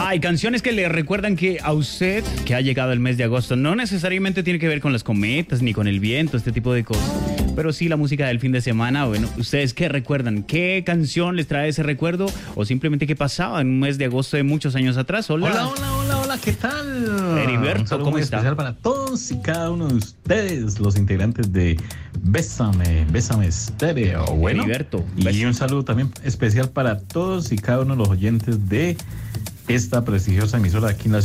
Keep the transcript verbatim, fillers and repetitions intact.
Hay canciones que le recuerdan que a usted, que ha llegado el mes de agosto, no necesariamente tiene que ver con las cometas ni con el viento, este tipo de cosas, pero sí la música del fin de semana. Bueno, ¿ustedes qué recuerdan? ¿Qué canción les trae ese recuerdo? O simplemente qué pasaba en un mes de agosto de muchos años atrás. Hola. Hola, hola, hola, hola, ¿qué tal? Heriberto, un saludo ¿cómo muy está? especial para todos y cada uno de ustedes, los integrantes de Bésame, Bésame Estéreo. Bueno, Heriberto, y bes- un saludo también especial para todos y cada uno de los oyentes de esta prestigiosa emisora aquí en la